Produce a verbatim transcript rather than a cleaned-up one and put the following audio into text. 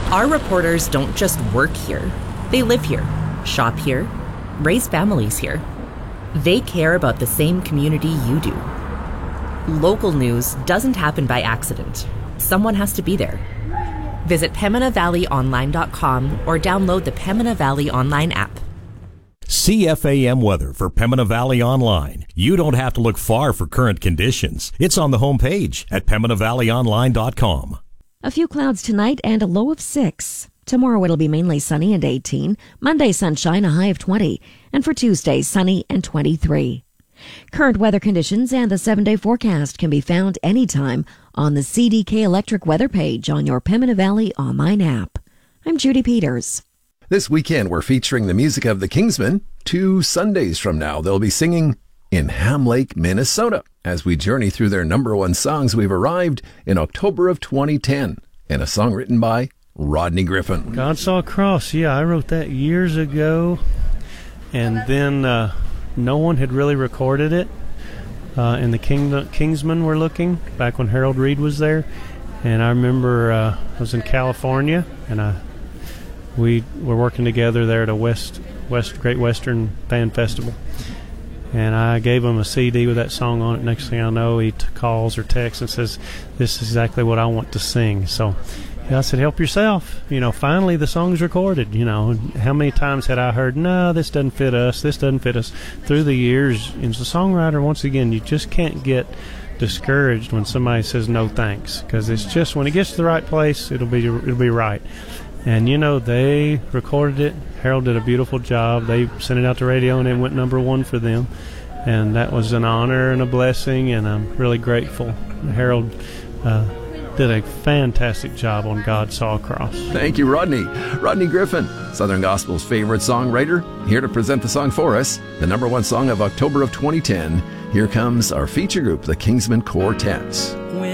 Our reporters don't just work here. They live here, shop here, raise families here. They care about the same community you do. Local news doesn't happen by accident. Someone has to be there. Visit Pembina Valley Online dot com or download the Pembina Valley Online app. C F A M weather for Pembina Valley Online. You don't have to look far for current conditions. It's on the homepage at Pembina Valley Online dot com. A few clouds tonight and a low of six. Tomorrow it'll be mainly sunny and eighteen. Monday sunshine, a high of twenty. And for Tuesday, sunny and twenty-three. Current weather conditions and the seven-day forecast can be found anytime on the C D K Electric weather page on your Pembina Valley Online app. I'm Judy Peters. This weekend, we're featuring the music of the Kingsmen. Two Sundays from now, they'll be singing in Ham Lake, Minnesota. As we journey through their number one songs, we've arrived in October of twenty ten, and a song written by Rodney Griffin. God Saw a Cross, yeah, I wrote that years ago, and then uh, no one had really recorded it, uh, and the King, Kingsmen were looking, back when Harold Reed was there, and I remember uh, I was in California, and I we were working together there at a West, West Great Western Band Festival. And I gave him a C D with that song on it. Next thing I know, he t- calls or texts and says, "This is exactly what I want to sing." So yeah, I said, "Help yourself." You know, finally the song's recorded. You know, how many times had I heard, "No, this doesn't fit us. This doesn't fit us." Through the years, as a songwriter, once again, you just can't get discouraged when somebody says no thanks, because it's just when it gets to the right place, it'll be it'll be right. And, you know, they recorded it. Harold did a beautiful job. They sent it out to radio, and it went number one for them. And that was an honor and a blessing, and I'm really grateful. Harold uh, did a fantastic job on God Saw a Cross. Thank you, Rodney. Rodney Griffin, Southern Gospel's favorite songwriter, here to present the song for us, the number one song of October of twenty ten. Here comes our feature group, the Kingsmen Quartet.